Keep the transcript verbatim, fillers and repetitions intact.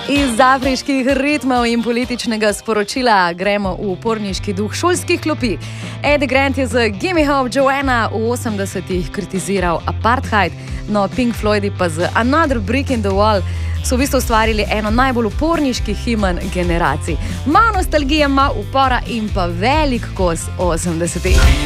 Iz afriških ritmov in političnega sporočila gremo v uporniški duh šolskih klopi. Eddie Grant je z Gimme Hope Joanna v osemdesetih kritiziral apartheid, no Pink Floydi pa z Another Brick in the Wall so v bistvu ustvarili eno najbolj uporniških himen generacij. Malo nostalgije, malo upora in pa velik kos osemdesetih.